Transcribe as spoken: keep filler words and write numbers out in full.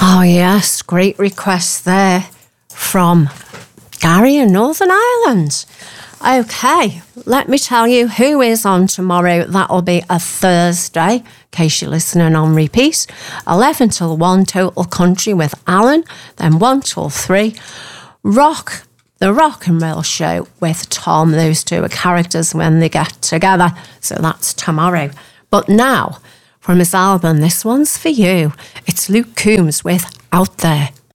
Oh, yes, great request there from Gary in Northern Ireland. Okay, let me tell you who is on tomorrow. That'll be a Thursday, in case you're listening on repeat. eleven till one, Total Country with Alan. Then one till three, Rock, the Rock and Roll Show with Tom. Those two are characters when they get together. So that's tomorrow. But now, from his album, this one's for you. It's Luke Combs with Out There.